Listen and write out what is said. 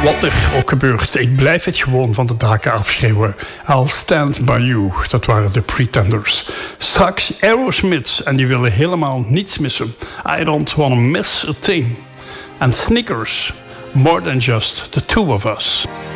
Wat er ook gebeurt, ik blijf het gewoon van de daken afschreeuwen. I'll stand by you, dat waren de Pretenders. Straks Aerosmith en die willen helemaal niets missen. I don't wanna miss a thing. En Snickers, more than just the two of us.